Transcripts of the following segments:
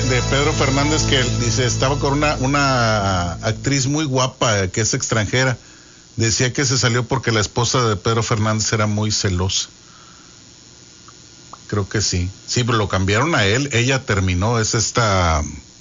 de Pedro Fernández, que dice, estaba con una actriz muy guapa que es extranjera. Decía que se salió porque la esposa de Pedro Fernández era muy celosa. Creo que sí. Sí, pero lo cambiaron a él. Ella terminó. Es esta...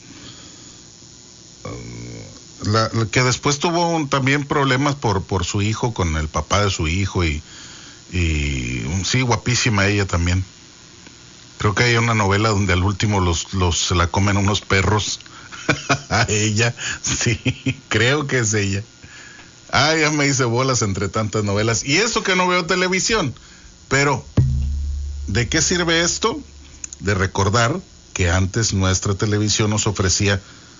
la que después tuvo también problemas por su hijo, con el papá de su hijo. Y sí, guapísima ella también. Creo que hay una novela donde al último se la comen unos perros. A ella. Sí, creo que es ella. Ya me hice bolas entre tantas novelas. Y eso que no veo televisión. Pero, ¿de qué sirve esto? De recordar que antes nuestra televisión nos ofrecía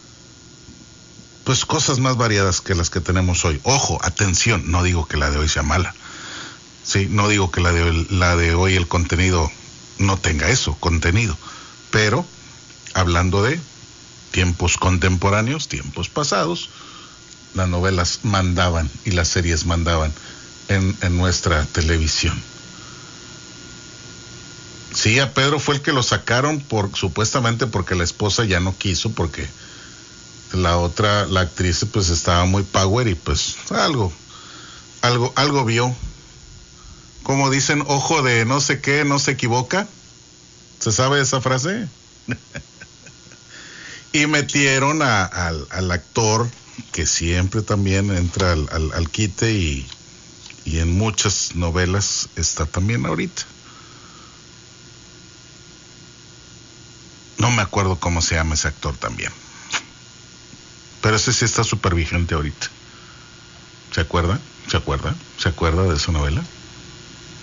pues cosas más variadas que las que tenemos hoy. Ojo, atención, no digo que la de hoy sea mala. Sí, no digo que la de hoy el contenido no tenga eso, contenido. Pero, hablando de tiempos contemporáneos, tiempos pasados, las novelas mandaban y las series mandaban en nuestra televisión. Sí, a Pedro fue el que lo sacaron supuestamente porque la esposa ya no quiso, porque la actriz pues estaba muy power y pues algo vio. Como dicen, ojo de no sé qué, no se equivoca. ¿Se sabe esa frase? Y metieron al actor que siempre también entra al quite y en muchas novelas está también ahorita. No me acuerdo cómo se llama ese actor también. Pero ese sí está súper vigente ahorita. ¿Se acuerda? ¿Se acuerda de esa novela?